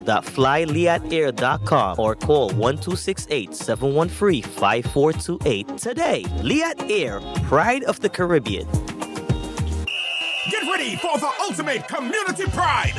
www.flyliatair.com or call 1268-713-5428 today. Liat Air, pride of the Caribbean. Get ready for the ultimate community pride.